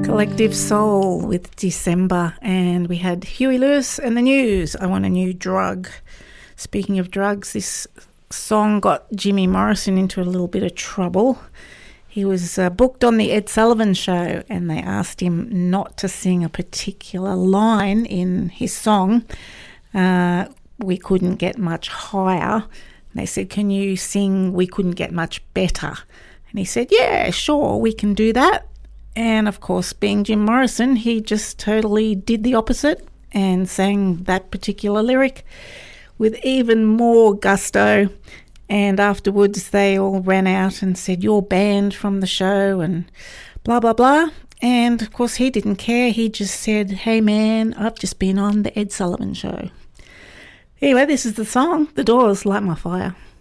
Collective Soul with December, and we had Huey Lewis and the News, I Want a New Drug. Speaking of drugs, this song got Jimmy Morrison into a little bit of trouble. He was booked on the Ed Sullivan Show, and they asked him not to sing a particular line in his song. We couldn't get much higher. They said, can you sing We Couldn't Get Much Better? And he said, yeah, sure, we can do that. And of course, being Jim Morrison, he just totally did the opposite and sang that particular lyric with even more gusto. And afterwards, they all ran out and said, you're banned from the show and blah, blah, blah. And of course, he didn't care. He just said, hey man, I've just been on the Ed Sullivan Show. Anyway, this is the song, The Doors, Light My Fire.